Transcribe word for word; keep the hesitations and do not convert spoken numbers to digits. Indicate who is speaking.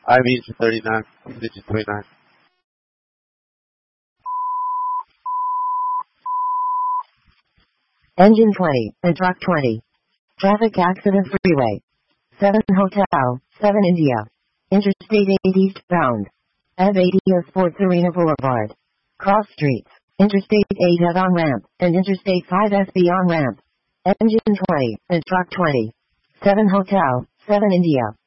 Speaker 1: I mean thirty-nine, digit twenty-nine.
Speaker 2: Engine twenty, and truck twenty. Traffic accident freeway. seven Hotel, seven India. Interstate eight eastbound. F eighty Sports Arena Boulevard. Cross streets. Interstate eight head on ramp, and Interstate five S B on ramp. Engine twenty, and truck twenty. seven Hotel, seven India.